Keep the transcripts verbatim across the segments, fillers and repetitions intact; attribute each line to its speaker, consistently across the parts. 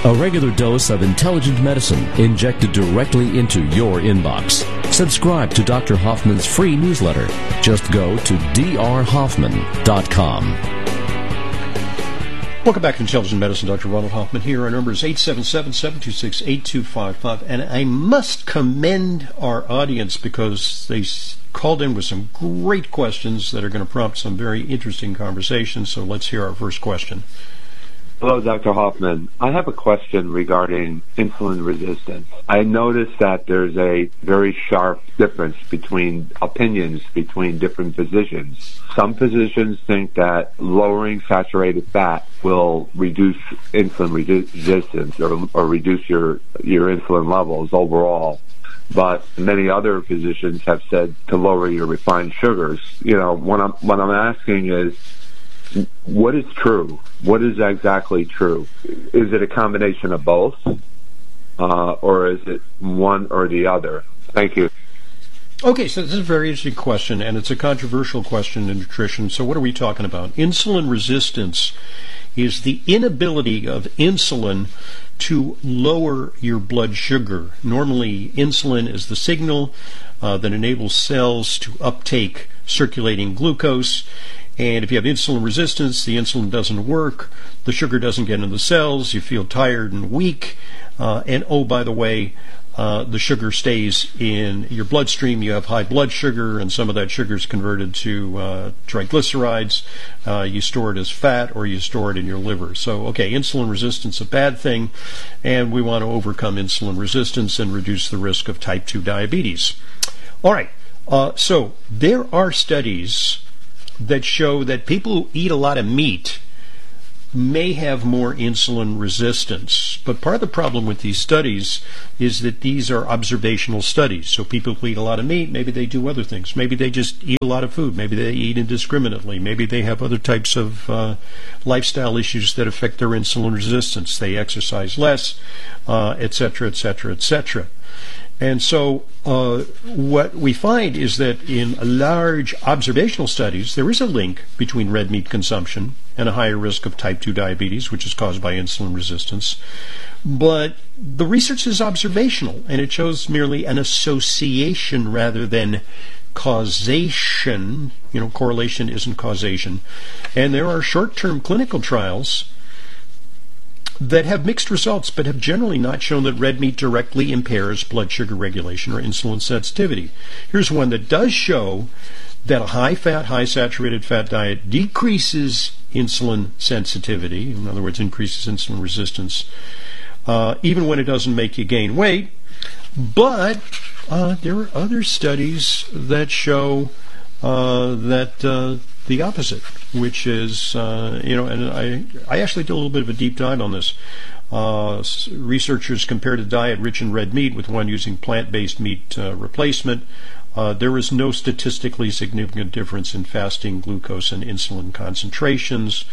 Speaker 1: A regular dose of intelligent medicine injected directly into your inbox. Subscribe to Doctor Hoffman's free newsletter. Just go to d r hoffman dot com.
Speaker 2: Welcome back to Intelligent Medicine. Doctor Ronald Hoffman here. Our number is eight seven seven, seven two six, eight two five five. And I must commend our audience because they called in with some great questions that are going to prompt some very interesting conversations. So let's hear our first question.
Speaker 3: Hello, Doctor Hoffman. I have a question regarding insulin resistance. I noticed that there's a very sharp difference between opinions between different physicians. Some physicians think that lowering saturated fat will reduce insulin resistance or, or reduce your, your insulin levels overall. But many other physicians have said to lower your refined sugars. You know, what I'm, what I'm asking is, what is true? What is exactly true? Is it a combination of both? Uh, or is it one or the other? Thank you.
Speaker 2: Okay, so this is a very interesting question, and it's a controversial question in nutrition. So what are we talking about? Insulin resistance is the inability of insulin to lower your blood sugar. Normally, insulin is the signal uh, that enables cells to uptake circulating glucose. And if you have insulin resistance, the insulin doesn't work, the sugar doesn't get into the cells, you feel tired and weak, uh, and oh, by the way, uh, the sugar stays in your bloodstream. You have high blood sugar, and some of that sugar is converted to uh, triglycerides. Uh, you store it as fat, or you store it in your liver. So, okay, insulin resistance is a bad thing, and we want to overcome insulin resistance and reduce the risk of type two diabetes. All right, uh, so there are studies that show that people who eat a lot of meat may have more insulin resistance. But part of the problem with these studies is that these are observational studies. So people who eat a lot of meat, maybe they do other things. Maybe they just eat a lot of food. Maybe they eat indiscriminately. Maybe they have other types of uh, lifestyle issues that affect their insulin resistance. They exercise less, uh, et cetera, et cetera, et cetera. And so uh, what we find is that in large observational studies, there is a link between red meat consumption and a higher risk of type two diabetes, which is caused by insulin resistance. But the research is observational, and it shows merely an association rather than causation. You know, correlation isn't causation. And there are short-term clinical trials that have mixed results, but have generally not shown that red meat directly impairs blood sugar regulation or insulin sensitivity. Here's one that does show that a high-fat, high-saturated fat diet decreases insulin sensitivity, in other words, increases insulin resistance, uh, even when it doesn't make you gain weight. But uh, there are other studies that show uh, that uh, the opposite, which is, uh, you know, and I, I actually did a little bit of a deep dive on this. Uh, researchers compared a diet rich in red meat with one using plant-based meat uh, replacement. Uh, there is no statistically significant difference in fasting glucose and insulin concentrations.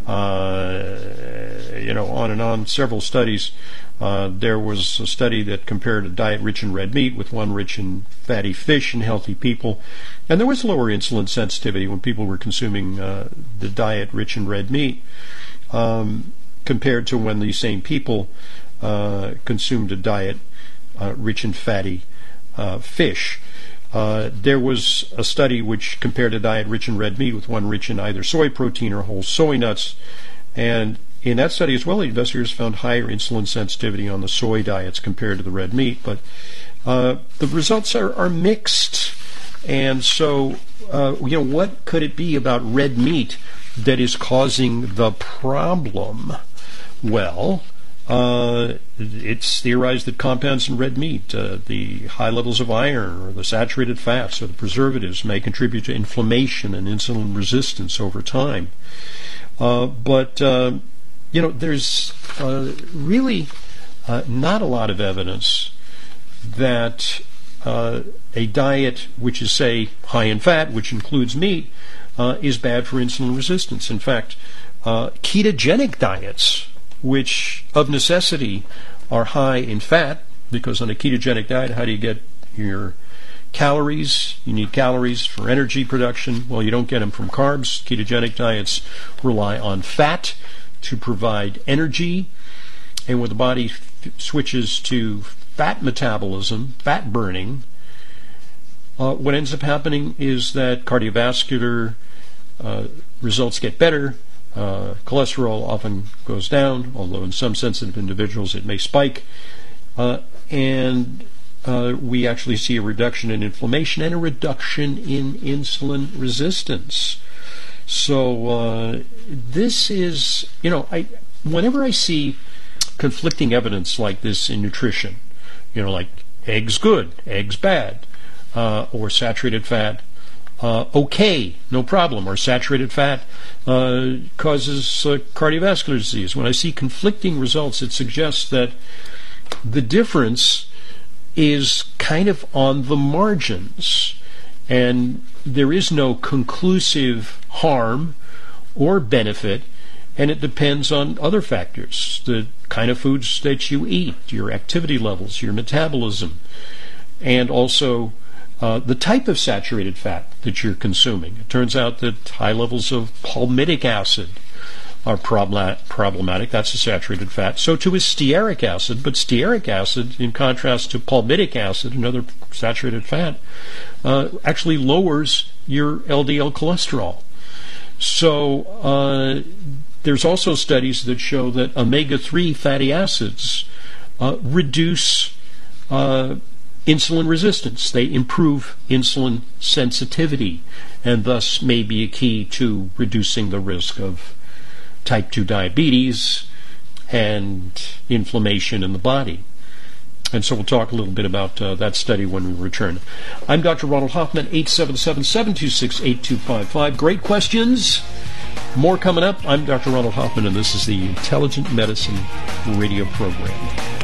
Speaker 2: Uh, you know, on and on, several studies. Uh, there was a study that compared a diet rich in red meat with one rich in fatty fish in healthy people. And there was lower insulin sensitivity when people were consuming uh, the diet rich in red meat um, compared to when these same people uh, consumed a diet uh, rich in fatty uh, fish. Uh, there was a study which compared a diet rich in red meat with one rich in either soy protein or whole soy nuts. And in that study as well, the investigators found higher insulin sensitivity on the soy diets compared to the red meat. But uh, the results are, are mixed. And so, uh, you know, what could it be about red meat that is causing the problem? Well, uh, it's theorized that compounds in red meat, uh, the high levels of iron or the saturated fats or the preservatives may contribute to inflammation and insulin resistance over time. Uh, but, uh, you know, there's uh, really uh, not a lot of evidence that uh, a diet which is, say, high in fat, which includes meat, uh, is bad for insulin resistance. In fact, uh, ketogenic diets, which of necessity are high in fat, because on a ketogenic diet, how do you get your calories? You need calories for energy production. Well, you don't get them from carbs. Ketogenic diets rely on fat to provide energy. and when the body f- switches to fat metabolism, fat burning, uh, what ends up happening is that cardiovascular uh, results get better. Uh, cholesterol often goes down, although in some sensitive individuals it may spike. Uh, and uh, we actually see a reduction in inflammation and a reduction in insulin resistance. So uh, this is, you know, I whenever I see conflicting evidence like this in nutrition, you know, like eggs good, eggs bad, uh, or saturated fat Uh, okay, no problem, or saturated fat uh, causes uh, cardiovascular disease. When I see conflicting results, it suggests that the difference is kind of on the margins, and there is no conclusive harm or benefit, and it depends on other factors, the kind of foods that you eat, your activity levels, your metabolism, and also Uh, the type of saturated fat that you're consuming. It turns out that high levels of palmitic acid are problem- problematic. That's a saturated fat. So too is stearic acid, but stearic acid, in contrast to palmitic acid, another saturated fat, uh, actually lowers your L D L cholesterol. So uh, there's also studies that show that omega three fatty acids uh, reduce uh, insulin resistance. They improve insulin sensitivity, and thus may be a key to reducing the risk of type two diabetes and inflammation in the body. And so we'll talk a little bit about uh, that study when we return. I'm Doctor Ronald Hoffman, eight seven seven, seven two six, eight two five five. Great questions. More coming up. I'm Doctor Ronald Hoffman, and this is the Intelligent Medicine radio program.